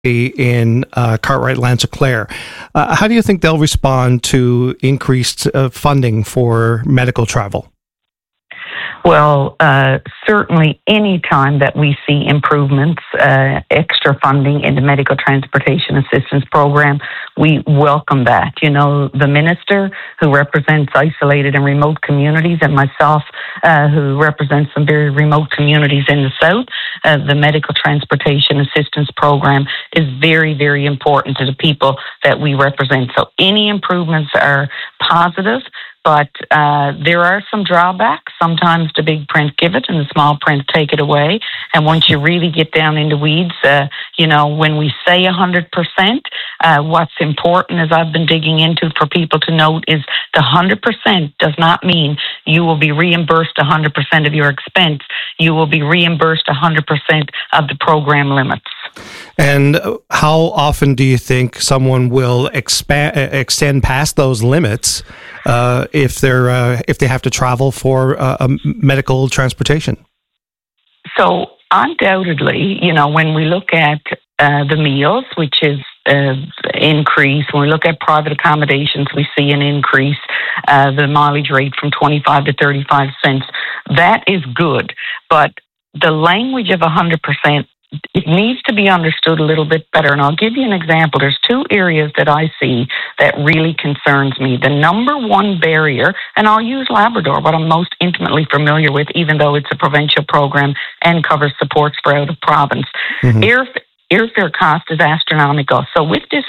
in Cartwright Lansinclair. How do you think they'll respond to increased funding for medical travel? Well, certainly any time that we see improvements, extra funding in the Medical Transportation Assistance Program, we welcome that. You know, the minister who represents isolated and remote communities, and myself who represents some very remote communities in the south, the Medical Transportation Assistance Program is very, very important to the people that we represent. So any improvements are positive. But there are some drawbacks. Sometimes the big print give it and the small print take it away. And once you really get down in the weeds, when we say 100%, what's important, as I've been digging into for people to note, is the 100% does not mean you will be reimbursed 100% of your expense. You will be reimbursed 100% of the program limits. And how often do you think someone will extend past those limits if they have to travel for medical transportation? So undoubtedly, when we look at the meals, which is increase. When we look at private accommodations, we see an increase, the mileage rate from 25 to 35 cents. That is good, but the language of 100%, it needs to be understood a little bit better. And I'll give you an example. There's two areas that I see that really concerns me. The number one barrier, and I'll use Labrador, what I'm most intimately familiar with, even though it's a provincial program and covers supports for out of province. Mm-hmm. Airfare cost is astronomical. So with the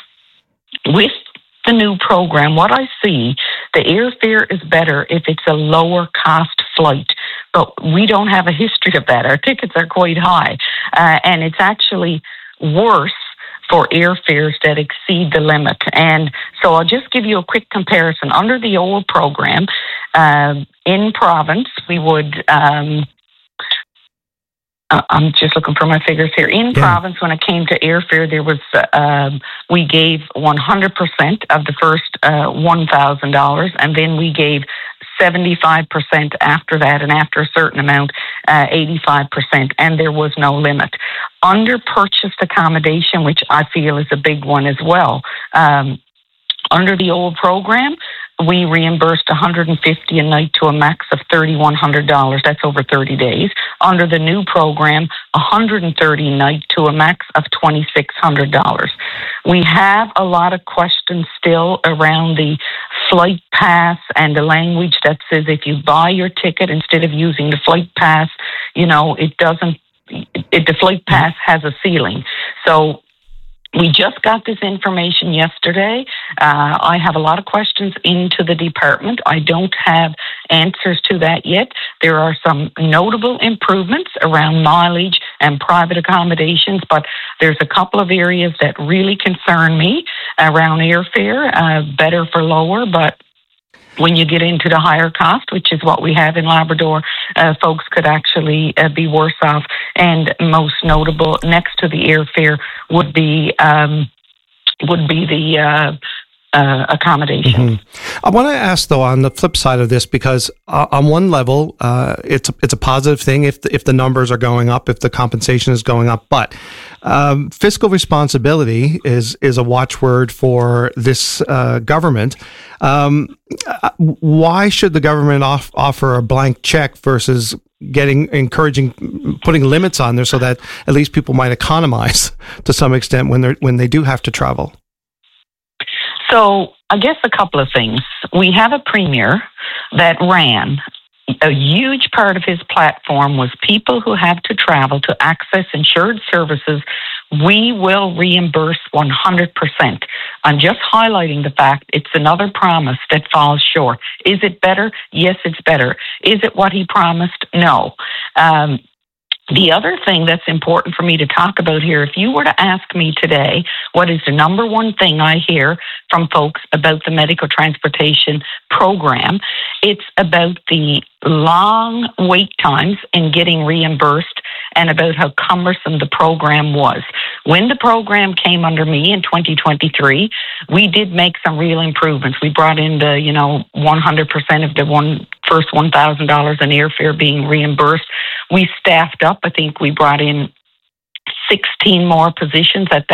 new program, what I see, the airfare is better if it's a lower cost flight. But we don't have a history of that. Our tickets are quite high. And it's actually worse for airfares that exceed the limit. And so I'll just give you a quick comparison. Under the old program, in province, we would... I'm just looking for my figures here. In province, when it came to airfare, there was we gave 100% of the first $1,000, and then we gave 75% after that, and after a certain amount, 85%, and there was no limit. Under purchased accommodation, which I feel is a big one as well, under the old program, we reimbursed $150 a night to a max of $3,100. That's over 30 days. Under the new program, $130 a night to a max of $2,600. We have a lot of questions still around the flight pass and the language that says if you buy your ticket instead of using the flight pass, it doesn't. The flight pass has a ceiling. So we just got this information yesterday. I have a lot of questions into the department. I don't have answers to that yet. There are some notable improvements around mileage and private accommodations, but there's a couple of areas that really concern me around airfare, better for lower, but when you get into the higher cost, which is what we have in Labrador, folks could actually be worse off. And most notable, next to the airfare, would be the accommodation. Mm-hmm. I want to ask, though, on the flip side of this, because on one level, it's a positive thing if the numbers are going up, if the compensation is going up, but fiscal responsibility is a watchword for this government. Why should the government offer a blank check versus putting limits on there so that at least people might economize to some extent when they do have to travel? So I guess a couple of things. We have a premier that ran. A huge part of his platform was people who have to travel to access insured services, we will reimburse 100%. I'm just highlighting the fact it's another promise that falls short. Is it better? Yes, it's better. Is it what he promised? No. The other thing that's important for me to talk about here, if you were to ask me today, what is the number one thing I hear from folks about the medical transportation program, it's about the long wait times in getting reimbursed and about how cumbersome the program was. When the program came under me in 2023, we did make some real improvements. We brought in the, 100% of the first $1,000 in airfare being reimbursed. We staffed up. I think we brought in 16 more positions at